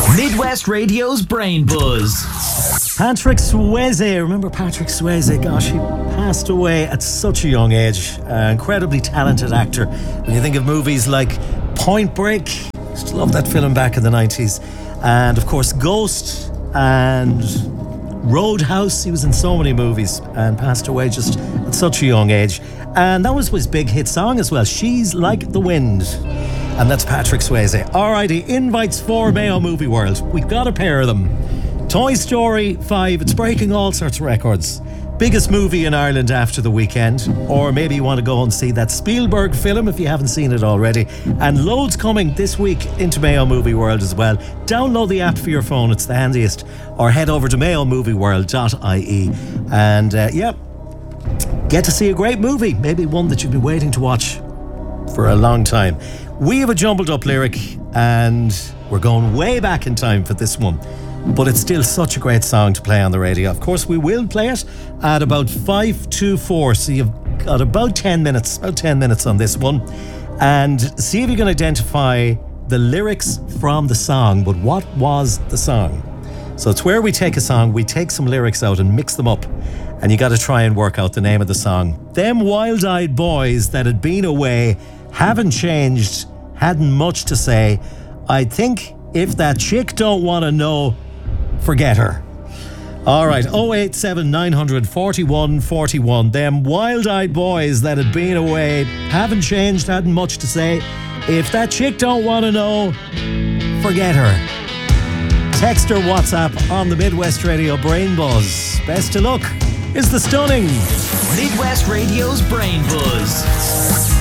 Midwest Radio's Brain Buzz. Patrick Swayze. Remember Patrick Swayze? Gosh, he passed away at such a young age. Incredibly talented actor. When you think of movies like Point Break, used to love that film back in the 90s. And of course, Ghost and Roadhouse. He was in so many movies and passed away just at such a young age. And that was his big hit song as well, She's Like the Wind. And that's Patrick Swayze. Alrighty, invites for Mayo Movie World. We've got a pair of them. Toy Story 5, it's breaking all sorts of records. Biggest movie in Ireland after the weekend. Or maybe you want to go and see that Spielberg film if you haven't seen it already. And loads coming this week into Mayo Movie World as well. Download the app for your phone, it's the handiest. Or head over to mayomovieworld.ie. And get to see a great movie. Maybe one that you've been waiting to watch for a long time. We have a jumbled up lyric and we're going way back in time for this one. But it's still such a great song to play on the radio. Of course, we will play it at about 5 to 4. So you've got about 10 minutes on this one. And see if you can identify the lyrics from the song. But what was the song? So it's where we take a song, we take some lyrics out and mix them up. And you got to try and work out the name of the song. Them wild-eyed boys that had been away haven't changed, hadn't much to say. I think if that chick don't want to know, forget her. All right, 087 900 41 41. Them wild-eyed boys that had been away haven't changed, hadn't much to say. If that chick don't want to know, forget her. Text or WhatsApp on the Midwest Radio Brain Buzz. Best of luck is the stunning Midwest Radio's Brain Buzz.